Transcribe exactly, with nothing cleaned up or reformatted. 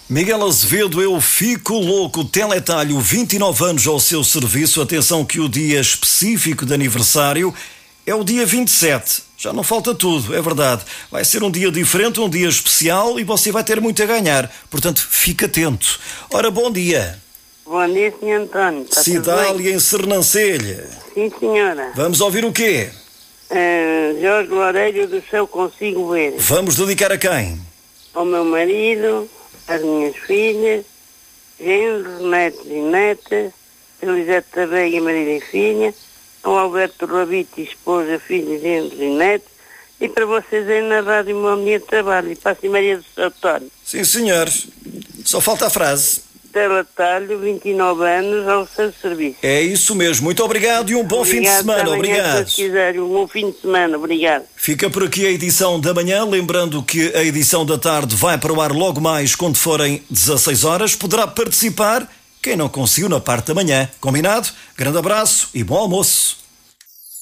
Miguel Azevedo, eu fico louco. Teletalho, vinte e nove anos ao seu serviço. Atenção que o dia específico de aniversário é o dia vinte e sete. Já não falta tudo, é verdade. Vai ser um dia diferente, um dia especial e você vai ter muito a ganhar. Portanto, fique atento. Ora, bom dia. Bom dia, senhor António. Está Cidália em Sernancelha. Sim, senhora. Vamos ouvir o quê? Uh, Jorge Loureiro do Céu Consigo Ver. Vamos dedicar a quem? Ao meu marido, às minhas filhas, genros, netos e netas, Elisete Veiga, marido e filha, ao Alberto Rabito, esposa, filhos, genros e netos, e para vocês aí na rádio o meu dia de trabalho, e para a Sra. Maria do Céu António. Sim, senhor. Só falta a frase. Teletalho, vinte e nove anos, ao seu serviço. É isso mesmo. Muito obrigado e um bom Obrigado, fim de semana. amanhã, Obrigado. Se quiser, um bom fim de semana. Obrigado. Fica por aqui a edição da manhã, lembrando que a edição da tarde vai para o ar logo mais quando forem dezasseis horas. Poderá participar quem não conseguiu na parte da manhã. Combinado? Grande abraço e bom almoço.